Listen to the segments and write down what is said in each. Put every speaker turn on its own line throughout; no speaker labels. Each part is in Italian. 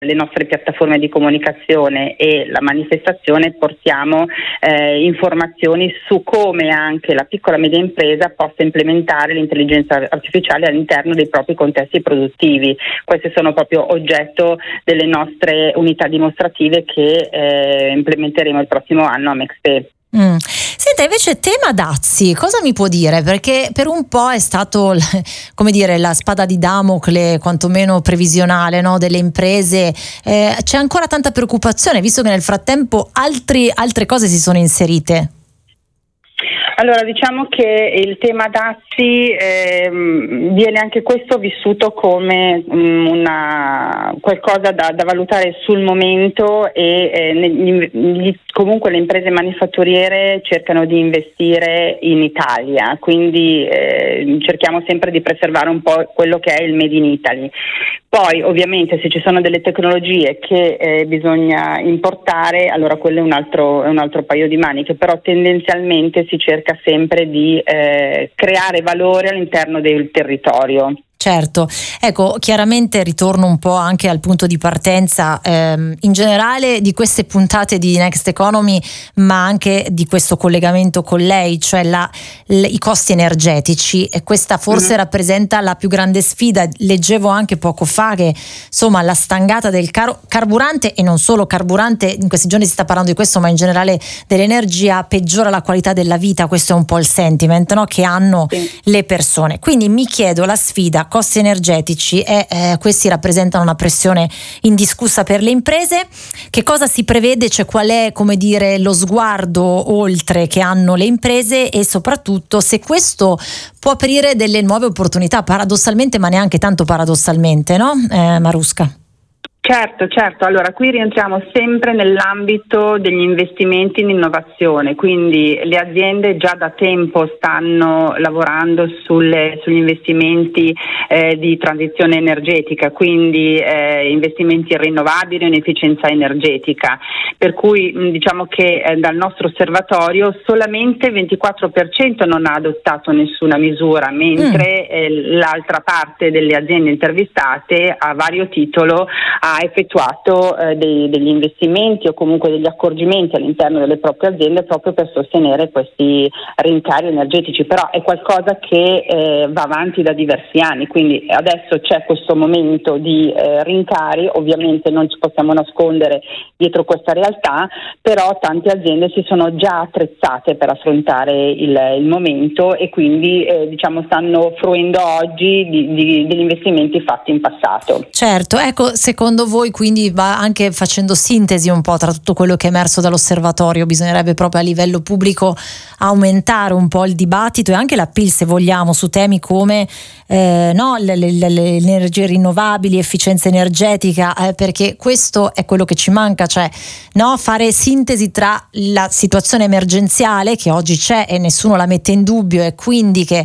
le nostre piattaforme di comunicazione e la manifestazione portiamo informazioni su come anche la piccola e media impresa possa implementare l'intelligenza artificiale all'interno dei propri contesti produttivi. Queste sono proprio oggetto delle nostre unità dimostrative che implementeremo il prossimo anno a MexPE.
Senta, invece tema dazi, cosa mi può dire? Perché per un po' è stato, come dire, la spada di Damocle, quantomeno previsionale, no, delle imprese. C'è ancora tanta preoccupazione, visto che nel frattempo altre cose si sono inserite.
Allora, diciamo che il tema dazi viene anche questo vissuto come qualcosa da valutare sul momento e comunque le imprese manifatturiere cercano di investire in Italia, quindi cerchiamo sempre di preservare un po' quello che è il Made in Italy. Poi ovviamente se ci sono delle tecnologie che bisogna importare, allora quello è un altro paio di maniche, però tendenzialmente si cerca sempre di creare valore all'interno del territorio.
Certo, ecco, chiaramente ritorno un po' anche al punto di partenza in generale di queste puntate di Next Economy, ma anche di questo collegamento con lei, cioè i costi energetici, e questa forse rappresenta la più grande sfida. Leggevo anche poco fa che insomma la stangata del carburante, e non solo carburante, in questi giorni si sta parlando di questo, ma in generale dell'energia, peggiora la qualità della vita. Questo è un po' il sentiment, no, che hanno le persone. Quindi mi chiedo, la sfida costi energetici questi rappresentano una pressione indiscussa per le imprese. Che cosa si prevede, cioè qual è, come dire, lo sguardo oltre che hanno le imprese, e soprattutto se questo può aprire delle nuove opportunità, paradossalmente, ma neanche tanto paradossalmente, no, Marusca?
Certo, allora qui rientriamo sempre nell'ambito degli investimenti in innovazione, quindi le aziende già da tempo stanno lavorando sugli investimenti di transizione energetica, quindi investimenti in rinnovabili e in efficienza energetica, per cui diciamo che dal nostro osservatorio solamente il 24% non ha adottato nessuna misura, mentre l'altra parte delle aziende intervistate a vario titolo ha effettuato degli investimenti o comunque degli accorgimenti all'interno delle proprie aziende proprio per sostenere questi rincari energetici, però è qualcosa che va avanti da diversi anni, quindi adesso c'è questo momento di rincari, ovviamente non ci possiamo nascondere dietro questa realtà, però tante aziende si sono già attrezzate per affrontare il momento e quindi diciamo stanno fruendo oggi degli investimenti fatti in passato.
Certo, ecco, secondo voi quindi va anche facendo sintesi un po' tra tutto quello che è emerso dall'osservatorio, bisognerebbe proprio a livello pubblico aumentare un po' il dibattito e anche l'appeal, se vogliamo, su temi come le energie rinnovabili, efficienza energetica, perché questo è quello che ci manca, cioè fare sintesi tra la situazione emergenziale che oggi c'è e nessuno la mette in dubbio, e quindi che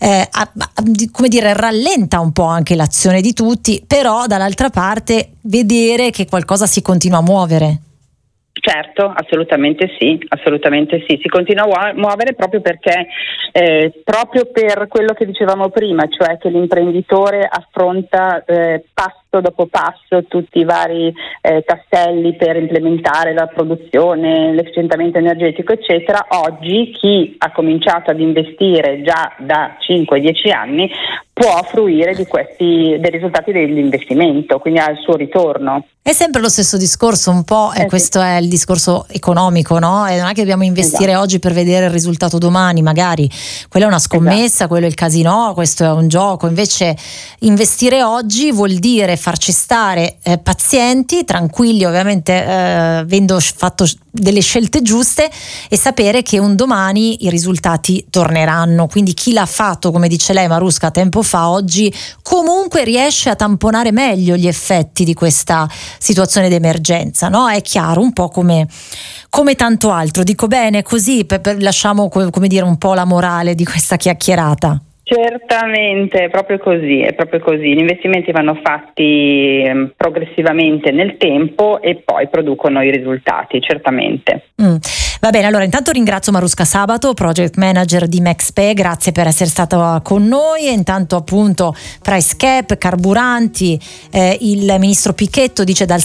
come dire rallenta un po' anche l'azione di tutti, però dall'altra parte vedere che qualcosa si continua a muovere.
Certo, assolutamente sì, si continua a muovere proprio perché proprio per quello che dicevamo prima, cioè che l'imprenditore affronta passo dopo passo tutti i vari tasselli per implementare la produzione, l'efficientamento energetico eccetera. Oggi chi ha cominciato ad investire già da 5-10 anni può fruire dei risultati dell'investimento, quindi ha il suo ritorno.
È sempre lo stesso discorso un po', e questo è il discorso economico, no? E non è che dobbiamo investire oggi per vedere il risultato domani, magari quella è una scommessa, quello è il casino, questo è un gioco. Invece investire oggi vuol dire farci stare pazienti, tranquilli, ovviamente avendo fatto delle scelte giuste, e sapere che un domani i risultati torneranno. Quindi chi l'ha fatto, come dice lei Marusca, tempo fa, oggi comunque riesce a tamponare meglio gli effetti di questa situazione d'emergenza, no? È chiaro, un po' come tanto altro. Dico bene così, lasciamo come dire un po' la morale di questa chiacchierata.
Certamente, è proprio così. Gli investimenti vanno fatti progressivamente nel tempo e poi producono i risultati, certamente.
Va bene, allora intanto ringrazio Marusca Sabato, project manager di MexPE, grazie per essere stata con noi. E intanto appunto price cap, carburanti, il ministro Pichetto dice dal